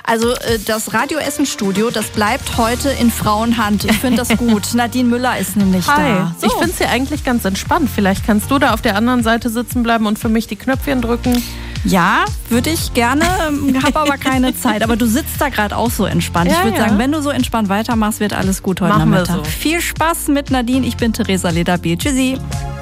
Also das Radioessen-Studio, das bleibt heute in Frauenhand. Ich finde das gut. Nadine Müller ist nämlich da. So. Ich finde es hier eigentlich ganz entspannt. Vielleicht kannst du da auf der anderen Seite sitzen bleiben und für mich die Knöpfchen drücken. Ja, würde ich gerne, habe aber keine Zeit. Aber du sitzt da gerade auch so entspannt. Ich würde sagen, wenn du so entspannt weitermachst, wird alles gut heute Nachmittag. So. Viel Spaß mit Nadine. Ich bin Theresa Lederbiel. Tschüssi.